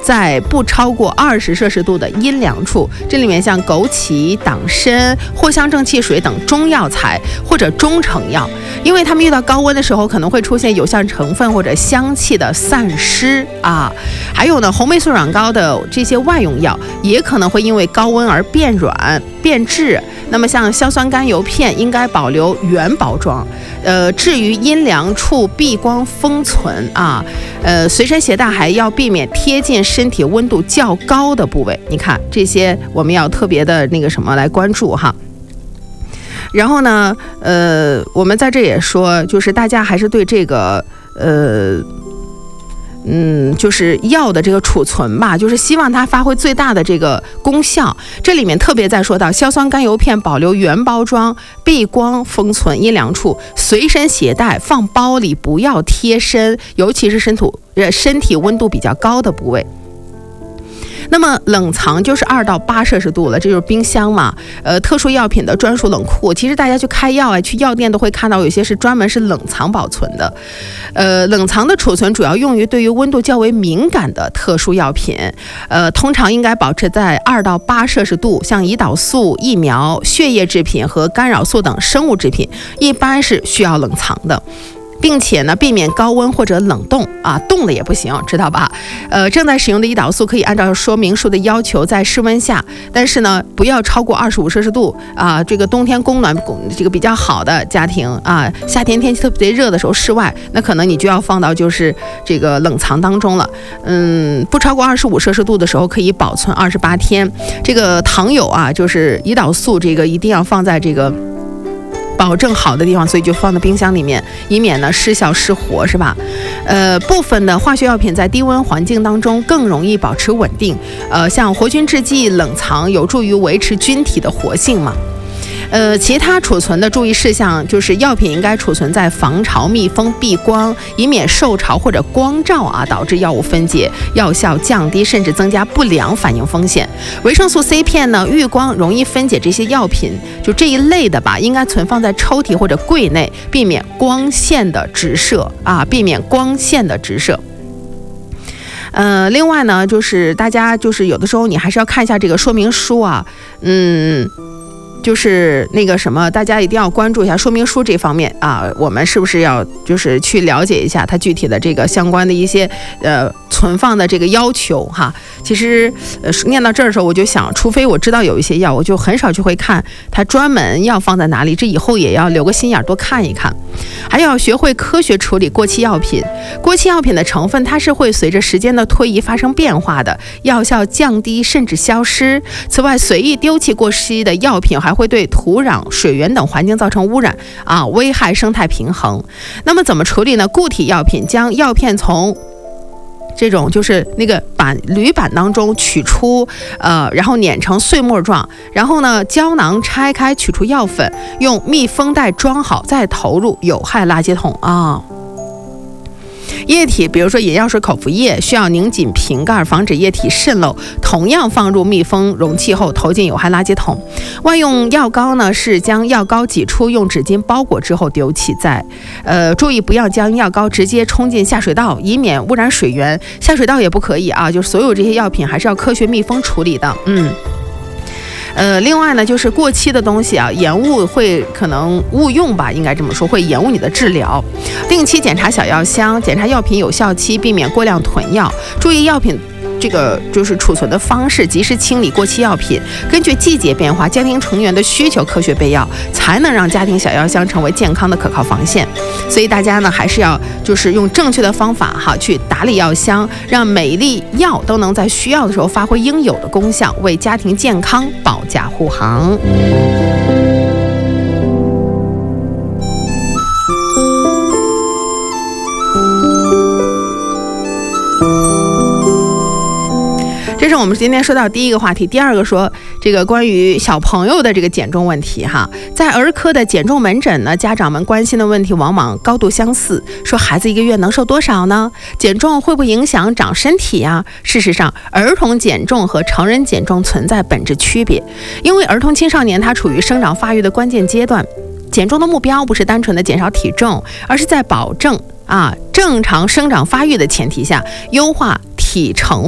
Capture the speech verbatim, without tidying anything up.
在不超过二十摄氏度的阴凉处，这里面像枸杞、党参、藿香正气水等中药材或者中成药，因为它们遇到高温的时候可能会出现有效成分或者香气的散失啊。还有呢，红霉素软膏的这些外用药也可能会因为高温而变软变质。那么像硝酸甘油片应该保留原包装，呃，置于阴凉处避光封存啊。呃，随身携带还要避免贴近身体温度较高的部位。你看这些我们要特别的那个什么来关注哈。然后呢，呃，我们在这也说，就是大家还是对这个呃。嗯，就是药的这个储存吧，就是希望它发挥最大的这个功效。这里面特别在说到硝酸甘油片保留原包装，避光封存阴凉处，随身携带，放包里，不要贴身，尤其是身土呃身体温度比较高的部位。那么冷藏就是二到八摄氏度了，这就是冰箱嘛。呃，特殊药品的专属冷库，其实大家去开药啊，去药店都会看到有些是专门是冷藏保存的。呃，冷藏的储存主要用于对于温度较为敏感的特殊药品，呃，通常应该保持在二到八摄氏度。像胰岛素、疫苗、血液制品和干扰素等生物制品，一般是需要冷藏的。并且呢，避免高温或者冷冻啊，冻了也不行，知道吧？呃，正在使用的胰岛素可以按照说明书的要求在室温下，但是呢，不要超过二十五摄氏度啊。这个冬天供暖这个比较好的家庭啊，夏天天气特别热的时候，室外那可能你就要放到就是这个冷藏当中了。嗯，不超过二十五摄氏度的时候可以保存二十八天。这个糖友啊，就是胰岛素，这个一定要放在这个保证好的地方，所以就放在冰箱里面，以免呢失效失活，是吧？呃，部分的化学药品在低温环境当中更容易保持稳定，呃，像活菌制剂冷藏有助于维持菌体的活性嘛。呃，其他储存的注意事项就是药品应该储存在防潮、密封、避光，以免受潮或者光照啊导致药物分解，药效降低甚至增加不良反应风险。维生素 C 片呢，遇光容易分解这些药品，就这一类的吧，应该存放在抽屉或者柜内，避免光线的直射啊，避免光线的直射。呃，另外呢，就是大家就是有的时候你还是要看一下这个说明书啊，嗯。就是那个什么，大家一定要关注一下说明书这方面啊，我们是不是要就是去了解一下它具体的这个相关的一些呃存放的这个要求哈。其实呃念到这儿的时候，我就想，除非我知道有一些药，我就很少去会看它专门要放在哪里，这以后也要留个心眼多看一看。还要学会科学处理过期药品，过期药品的成分它是会随着时间的推移发生变化的，药效降低甚至消失。此外，随意丢弃过期的药品还会对土壤、水源等环境造成污染啊，危害生态平衡。那么怎么处理呢？固体药品将药片从这种就是那个板铝板当中取出，呃，然后碾成碎末状，然后呢胶囊拆开取出药粉，用密封袋装好，再投入有害垃圾桶啊。液体，比如说眼药水口服液，需要拧紧瓶盖，防止液体渗漏，同样放入密封容器后投进有害垃圾桶。外用药膏呢，是将药膏挤出，用纸巾包裹之后丢弃在，呃，注意不要将药膏直接冲进下水道，以免污染水源。下水道也不可以啊，就是所有这些药品还是要科学密封处理的。嗯。呃，另外呢，就是过期的东西啊，延误会可能误用吧，应该这么说，会延误你的治疗。定期检查小药箱，检查药品有效期，避免过量囤药，注意药品这个就是储存的方式，及时清理过期药品，根据季节变化、家庭成员的需求科学备药，才能让家庭小药箱成为健康的可靠防线。所以大家呢，还是要就是用正确的方法哈去打理药箱，让每一粒药都能在需要的时候发挥应有的功效，为家庭健康保驾护航。这是我们今天说到第一个话题。第二个说这个关于小朋友的这个减重问题哈，在儿科的减重门诊呢，家长们关心的问题往往高度相似，说孩子一个月能瘦多少呢？减重会不会影响长身体呀？事实上，儿童减重和成人减重存在本质区别，因为儿童青少年他处于生长发育的关键阶段，减重的目标不是单纯的减少体重，而是在保证啊正常生长发育的前提下，优化体成